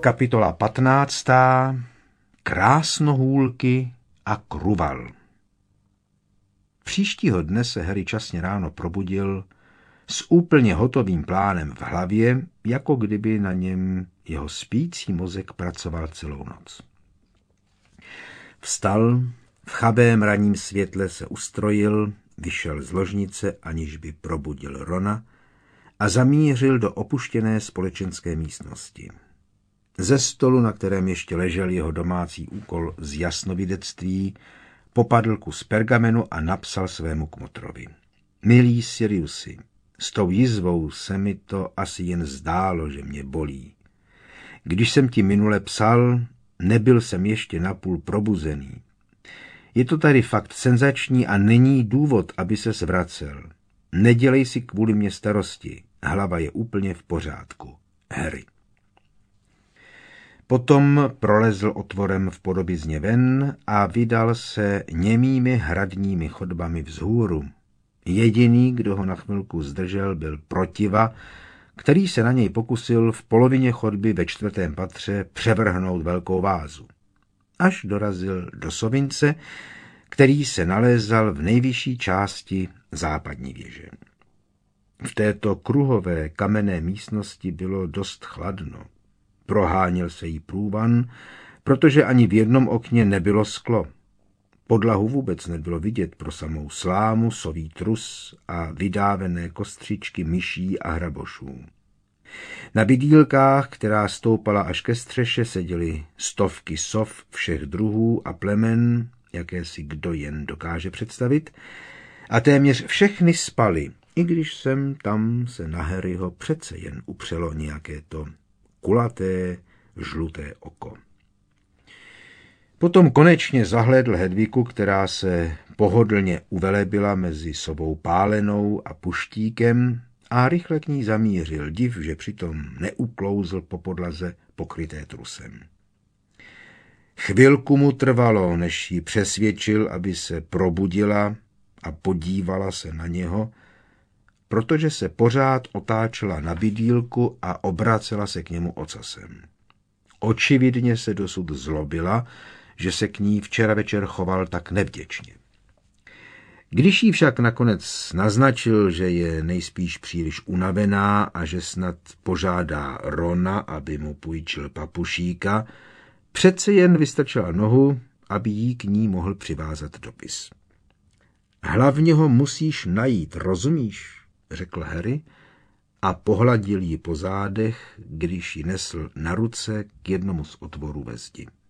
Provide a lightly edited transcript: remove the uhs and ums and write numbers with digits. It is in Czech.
Kapitola 15. Krásnohůlky a Kruval. Příštího dne se Harry časně ráno probudil s úplně hotovým plánem v hlavě, jako kdyby na něm jeho spící mozek pracoval celou noc. Vstal, v chabém ranním světle se ustrojil, vyšel z ložnice, aniž by probudil Rona, a zamířil do opuštěné společenské místnosti. Ze stolu, na kterém ještě ležel jeho domácí úkol z jasnovidectví, popadl kus pergamenu a napsal svému kmotrovi. Milý Siriusi, s tou jizvou se mi to asi jen zdálo, že mě bolí. Když jsem ti minule psal, nebyl jsem ještě napůl probuzený. Je to tady fakt senzační a není důvod, aby ses vracel. Nedělej si kvůli mě starosti, hlava je úplně v pořádku. Harry. Potom prolezl otvorem v podobizně ven a vydal se němými hradními chodbami vzhůru. Jediný, kdo ho na chvilku zdržel, byl Protiva, který se na něj pokusil v polovině chodby ve 4. patře převrhnout velkou vázu. Až dorazil do sovince, který se nalézal v nejvyšší části západní věže. V této kruhové kamenné místnosti bylo dost chladno. Proháněl se jí průvan, protože ani v jednom okně nebylo sklo. Podlahu vůbec nebylo vidět pro samou slámu, sový trus a vydávené kostřičky myší a hrabošů. Na bydýlkách, která stoupala až ke střeše, seděly stovky sov všech druhů a plemen, jaké si kdo jen dokáže představit, a téměř všechny spaly, i když sem tam se na Harryho přece jen upřelo nějaké to kulaté, žluté oko. Potom konečně zahlédl Hedviku, která se pohodlně uvelebila mezi sobou Pálenou a Puštíkem a rychle k ní zamířil, div, že přitom neuklouzl po podlaze pokryté trusem. Chvilku mu trvalo, než ji přesvědčil, aby se probudila a podívala se na něho, protože se pořád otáčela na bydýlku a obracela se k němu ocasem. Očividně se dosud zlobila, že se k ní včera večer choval tak nevděčně. Když jí však nakonec naznačil, že je nejspíš příliš unavená a že snad požádá Rona, aby mu půjčil papušíka, přece jen vystrčila nohu, aby jí k ní mohl přivázat dopis. Hlavně ho musíš najít, rozumíš? Řekl Harry a pohladil ji po zádech, když ji nesl na ruce k jednomu z otvorů ve zdi.